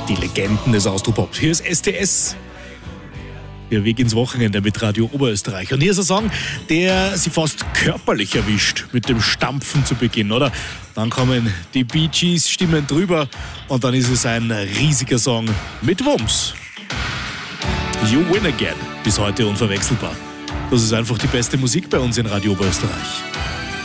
Die Legenden des Austropop. Hier ist STS. Der Weg ins Wochenende mit Radio Oberösterreich. Und hier ist ein Song, der sie fast körperlich erwischt mit dem Stampfen zu Beginn, oder? Dann kommen die Bee Gees Stimmen drüber und dann ist es ein riesiger Song mit Wumms. You Win Again. Bis heute unverwechselbar. Das ist einfach die beste Musik bei uns in Radio Oberösterreich.